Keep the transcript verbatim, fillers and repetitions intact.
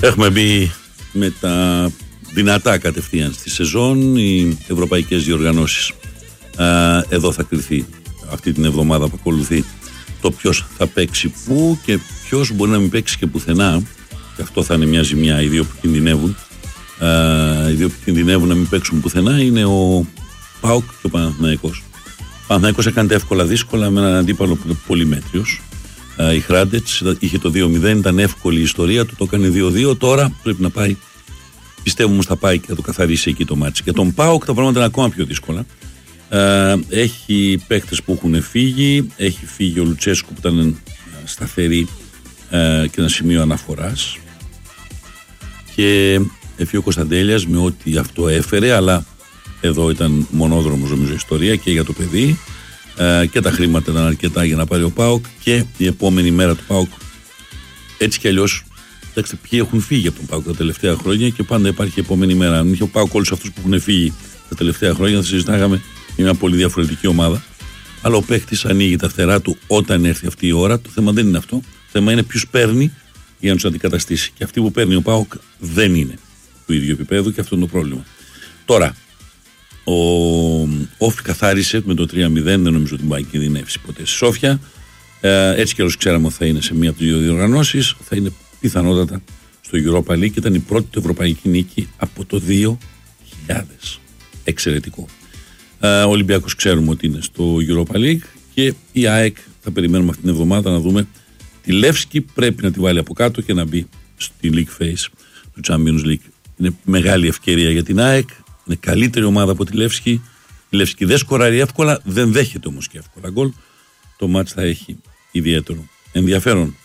Έχουμε μπει με τα δυνατά κατευθείαν στη σεζόν. Οι ευρωπαϊκές διοργανώσεις. Εδώ θα κρυθεί αυτή την εβδομάδα που ακολουθεί το ποιος θα παίξει πού και ποιος μπορεί να μην παίξει και πουθενά. Και αυτό θα είναι μια ζημιά. Οι δύο που κινδυνεύουν, οι δύο που κινδυνεύουν να μην παίξουν πουθενά είναι ο ΠΑΟΚ και ο Παναθηναϊκός. Ο Παναθηναϊκός έκανε τα εύκολα δύσκολα με έναν αντίπαλο που είναι πολύ μέτριος. Η Χράντετς είχε το δύο μηδέν, ήταν εύκολη η ιστορία του, το έκανε δύο δύο. Τώρα πρέπει να πάει, πιστεύω όμως θα πάει και θα το καθαρίσει εκεί το μάτσι. Και τον ΠΑΟΚ τα πράγματα είναι ακόμα πιο δύσκολα. Έχει παίκτες που έχουν φύγει, έχει φύγει ο Λουτσέσκου που ήταν σταθερή και ένα σημείο αναφοράς, και έφυγε ο Κωνσταντέλιας με ό,τι αυτό έφερε, αλλά εδώ ήταν μονόδρομος νομίζω η ιστορία και για το παιδί. Uh, και τα χρήματα ήταν αρκετά για να πάρει ο ΠΑΟΚ, και η επόμενη μέρα του ΠΑΟΚ έτσι κι αλλιώς. Κοιτάξτε, ποιοι έχουν φύγει από τον ΠΑΟΚ τα τελευταία χρόνια και πάντα υπάρχει η επόμενη μέρα. Αν είχε ο ΠΑΟΚ όλους αυτούς που έχουν φύγει τα τελευταία χρόνια, θα συζητάγαμε μια πολύ διαφορετική ομάδα. Αλλά ο παίκτης ανοίγει τα φτερά του όταν έρθει αυτή η ώρα. Το θέμα δεν είναι αυτό. Το θέμα είναι ποιους παίρνει για να τους αντικαταστήσει. Και αυτοί που παίρνει ο ΠΑΟΚ δεν είναι του ίδιου επίπεδου, και αυτό είναι το πρόβλημα. Τώρα, ο Όφη καθάρισε με το τρία μηδέν, δεν νομίζω ότι μπορεί να κινδυνεύσει ποτέ στη Σόφια. Ε, έτσι κι αλλιώς ξέραμε ότι θα είναι σε μία από τις δύο διοργανώσεις, θα είναι πιθανότατα στο Europa League, και ήταν η πρώτη του ευρωπαϊκή νίκη από το δύο χιλιάδες. Εξαιρετικό. Ε, ο Ολυμπιακός ξέρουμε ότι είναι στο Europa League, και η ΑΕΚ θα περιμένουμε αυτήν την εβδομάδα να δούμε τη Λεύσκη, πρέπει να τη βάλει από κάτω και να μπει στη League Phase του Champions League. Είναι μεγάλη ευκαιρία για την ΑΕΚ. Είναι καλύτερη ομάδα από τη Λεύσκη. Η Λεύσκη δεν σκοράρει εύκολα, δεν δέχεται όμως και εύκολα γκολ. Το μάτς θα έχει ιδιαίτερο ενδιαφέρον.